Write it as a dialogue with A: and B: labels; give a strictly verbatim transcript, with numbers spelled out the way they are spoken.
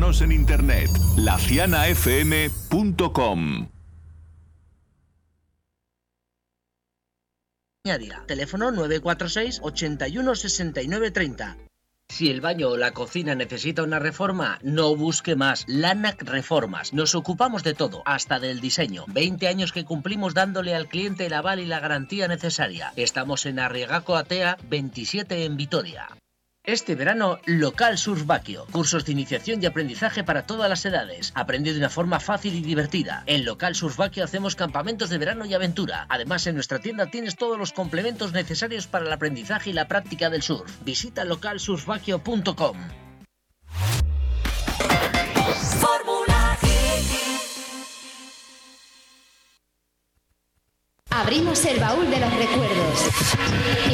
A: Síguenos en internet, la ciana f m punto com.
B: Teléfono nueve cuatro seis, ochenta y uno, sesenta y nueve, treinta. Si el baño o la cocina necesita una reforma, no busque más. Lanac Reformas. Nos ocupamos de todo, hasta del diseño. veinte años que cumplimos dándole al cliente el aval y la garantía necesaria. Estamos en Arriaga Atea veintisiete en Vitoria. Este verano, Local Surf Baquio. Cursos de iniciación y aprendizaje para todas las edades. Aprende de una forma fácil y divertida. En Local Surf Baquio hacemos campamentos de verano y aventura. Además, en nuestra tienda tienes todos los complementos necesarios para el aprendizaje y la práctica del surf. Visita local surf baquio punto com.
C: Abrimos el baúl de los recuerdos.